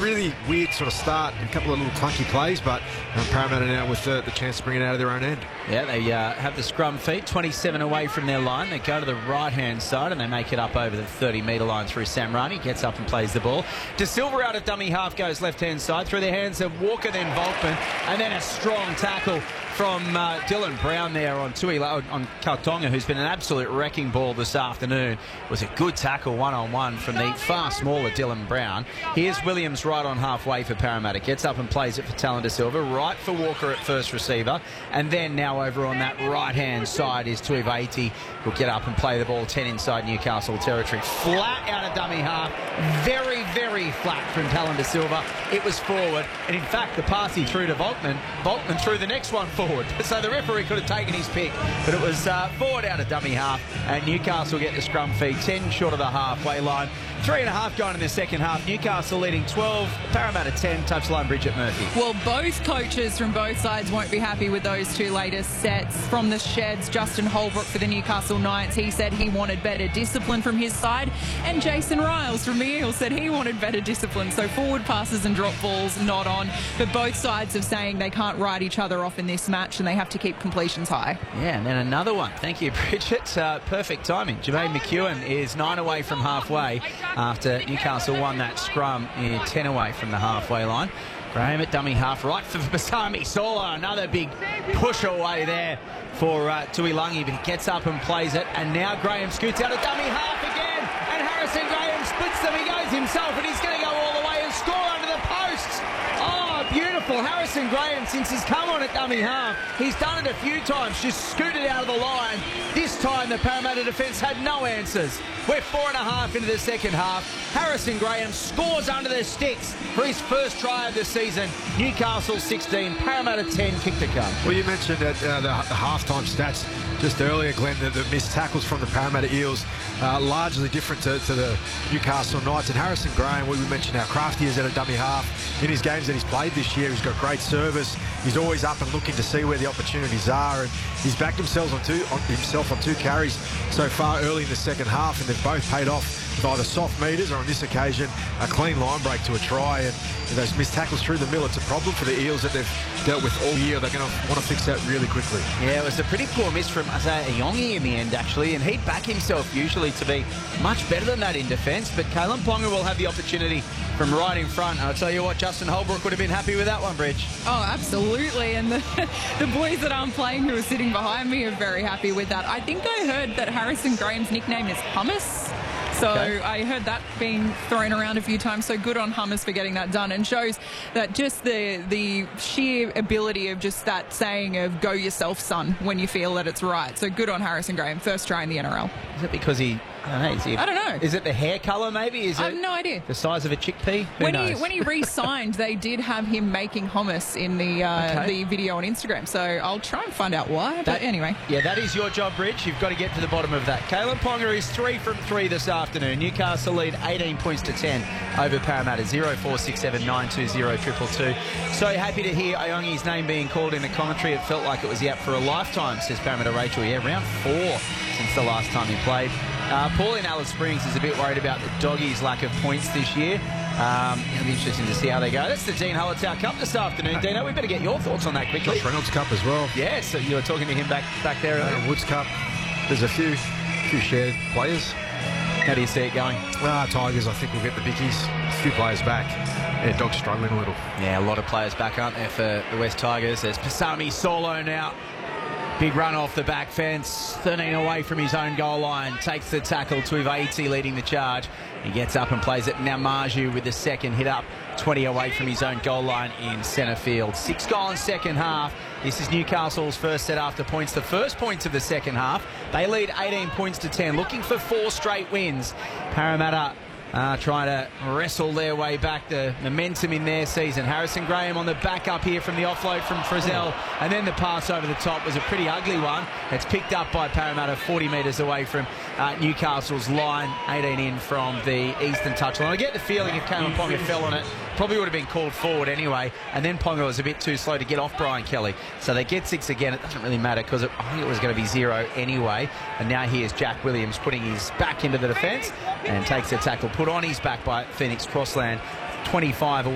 really weird sort of start, a couple of little clunky plays, but Parramatta now with the chance to bring it out of their own end. Yeah, they have the scrum feet, 27 away from their line. They go to the right-hand side and they make it up over the 30-metre line through Sam Rani. Gets up and plays the ball. De Silva out of dummy half, goes left-hand side. Through the hands of Walker, then Volkman, and then a strong tackle from Dylan Brown there on Kautonga, who's been an absolute wrecking ball this afternoon. It was a good tackle one-on-one from the far smaller Dylan Brown. Here's Williams right on halfway for Parramatta. Gets up and plays it for Talon De Silva. Right for Walker at first receiver. And then now over on that right-hand side is Tuivasa, who'll get up and play the ball 10 inside Newcastle territory. Flat out of dummy half. Very, very flat from Talon De Silva. It was forward. And in fact, the pass he threw to Volkman threw the next one forward. So the referee could have taken his pick, but it was forward out of dummy half, and Newcastle get the scrum feed 10 short of the halfway line. 3.5 going in the second half. Newcastle leading 12, Parramatta 10. Touchline, Bridget Murphy. Well, both coaches from both sides won't be happy with those two latest sets. From the sheds, Justin Holbrook for the Newcastle Knights, he said he wanted better discipline from his side, and Jason Riles from the Eels said he wanted better discipline. So forward passes and drop balls not on, but both sides are saying they can't write each other off in this match and they have to keep completions high. Yeah, and then another one. Thank you, Bridget. Perfect timing. Jermaine McEwen is 9 away from halfway after Newcastle won that scrum in 10 away from the halfway line. Graham at dummy half, right for Basami Solo. Another big push away there for Tuilagi, but he gets up and plays it. And now Graham scoots out of dummy half again. And Harrison Graham splits them. He goes himself, and he's going to go all the way and score under the posts. Oh, beautiful. Harrison Graham, since he's come on at dummy half, he's done it a few times, just scooted out of the line. This time the Parramatta defence had no answers. We're 4.5 into the second half. Harrison Graham scores under the sticks for his first try of the season. Newcastle 16, Parramatta 10, kick to come. Well, you mentioned the halftime stats just earlier, Glenn, the missed tackles from the Parramatta Eels, largely different to the Newcastle Knights. And Harrison Graham, we mentioned how crafty he is at a dummy half. In his games that he's played this year, he's got great service. He's always up and looking to see where the opportunities are, and he's backed himself on two carries so far early in the second half, and they've both paid off with either soft meters or, on this occasion, a clean line break to a try. And those missed tackles through the middle, it's a problem for the Eels that they've dealt with all year. They're going to want to fix that really quickly. Yeah, it was a pretty poor miss from Ayongi in the end, actually, and he'd back himself usually to be much better than that in defence, but Kalen Ponga will have the opportunity from right in front. And I'll tell you what, Justin Holbrook would have been happy with that one, Bridge. Oh, absolutely. And the boys that I'm playing who are sitting behind me are very happy with that. I think I heard that Harrison Graham's nickname is Hummus. So okay. I heard that being thrown around a few times. So good on Hummus for getting that done, and shows that just the sheer ability of just that saying of "go yourself, son," when you feel that it's right. So good on Harrison Graham, first try in the NRL. Is it because he? I don't know. Is it the hair colour, maybe? I have no idea. The size of a chickpea? Who knows? When he re-signed, they did have him making hummus in the video on Instagram. So I'll try and find out why. But anyway. Yeah, that is your job, Bridge. You've got to get to the bottom of that. Kalen Ponga is 3 from 3 this afternoon. Newcastle lead 18 points to 10 over Parramatta. 0467 920 222. So happy to hear Ayongi's name being called in the commentary. It felt like it was out for a lifetime, says Parramatta Rachel. Yeah, round 4 since the last time he played. Paul in Alice Springs is a bit worried about the Doggies' lack of points this year. It'll be interesting to see how they go. That's the Dean Hollitow Cup this afternoon. Dino, we better get your thoughts on that quickly. Josh Reynolds Cup as well. Yeah, so you were talking to him back there. Woods Cup. There's a few shared players. How do you see it going? Tigers, I think, will get the biggies. A few players back. Yeah, Dogs struggling a little. Yeah, a lot of players back, aren't there, for the West Tigers? There's Pasami Solo now. Big run off the back fence, 13 away from his own goal line, takes the tackle. Tuivasa leading the charge. He gets up and plays it. Now Marju with the second hit up, 20 away from his own goal line in centre field. 6 goal in second half. This is Newcastle's first set after points. The first points of the second half. They lead 18 points to 10, looking for 4 straight wins. Parramatta trying to wrestle their way back, the momentum in their season. Harrison Graham on the back up here from the offload from Frizzell, and then the pass over the top was a pretty ugly one. It's picked up by Parramatta 40 metres away from Newcastle's line, 18 in from the eastern touchline. I get the feeling if Kalen Ponga fell on it, probably would have been called forward anyway, and then Ponga was a bit too slow to get off Brian Kelly. So they get 6 again. It doesn't really matter because I think it was going to be 0 anyway. And now here's Jack Williams putting his back into the defence and takes a tackle put on his back by Phoenix Crossland. 25 away.